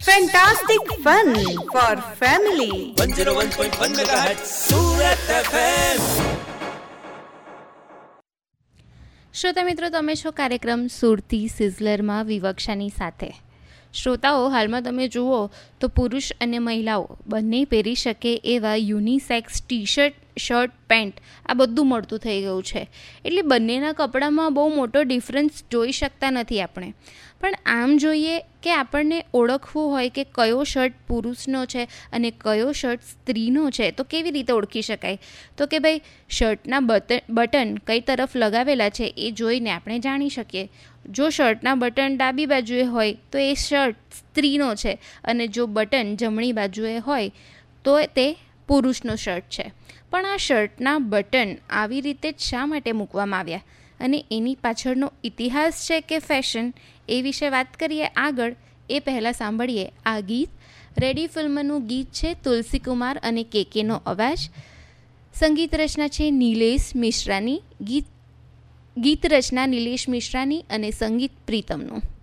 Fantastic fun for family. 101.1 MHz Surat FM. શ્રોતા મિત્રો, તમે છો કાર્યક્રમ સુરતી સિઝલરમાં વિવક્ષાની સાથે. શ્રોતાઓ, હાલમાં તમે જુઓ તો પુરુષ અને મહિલાઓ બંને પહેરી શકે એવા unisex T shirt, shirt, pant આ બધું મળતું થઈ ગયું છે. એટલે બંનેના કપડામાં બહુ મોટો ડિફરન્સ જોઈ શકતા નથી આપણે. પણ આમ જોઈએ કે આપણને ઓળખવું હોય કે કયો શર્ટ પુરુષનો છે અને કયો શર્ટ સ્ત્રીનો છે, તો કેવી રીતે ઓળખી શકાય? તો કે ભાઈ, શર્ટના બટન કઈ તરફ લગાવેલા છે એ જોઈને આપણે જાણી શકીએ. જો શર્ટના બટન ડાબી બાજુએ હોય તો એ શર્ટ સ્ત્રીનો છે, અને જો બટન જમણી બાજુએ હોય તો તે પુરુષનો શર્ટ છે. પણ આ શર્ટના બટન આવી રીતે જ શા માટે મૂકવામાં આવ્યા અને એની પાછળનો ઇતિહાસ છે કે ફેશન, એ વિશે વાત કરીએ આગળ. એ પહેલાં સાંભળીએ આ ગીત. રેડી ફિલ્મનું ગીત છે, તુલસી કુમાર અને કેકેનો અવાજ. સંગીત રચના છે નિલેશ મિશ્રાની. ગીત રચના નિલેશ મિશ્રાની અને સંગીત પ્રીતમનું.